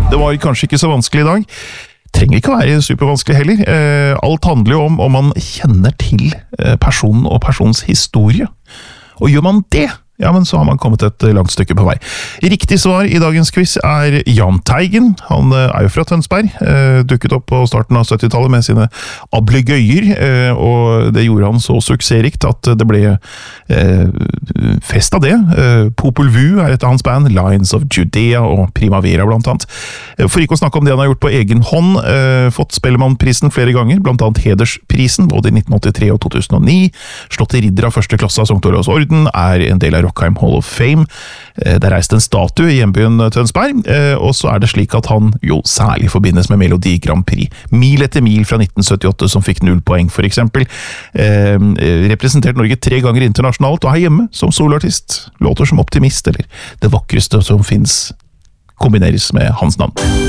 Det var kanskje ikke så vanskelig I dag. Trenger ikke å være supervanskelig heller. Alt handler jo om man kjenner til personen og persons historie. Og gjør man det, ja, men så har man kommet et langt stykke på vei. Riktig svar I dagens quiz Jahn Teigen. Han jo fra Tønsberg, dukket opp på starten av 70-tallet med sine ablegøyer, og det gjorde han så suksessrikt at det ble fest av det. Popol Vuh et av hans band, Lions of Judea og Primavera blant annet. For ikke å snakke om det han har gjort på egen hånd, fått Spellemannprisen flere ganger, blant annet Hedersprisen, både I 1983 og 2009, slått til ridder av første klasse av Sankt Olavs orden, en del av Rockheim Hall of Fame. Det reist en statue I hjembyen Tønsberg, og så det slik at han jo særlig forbindes med Melodi Grand Prix. Mil etter mil fra 1978 som fikk 0 poeng for eksempel. Representert Norge 3 ganger internasjonalt og her hjemme som soloartist. Låter som Optimist eller Det vakreste som finnes kombineres med hans navn.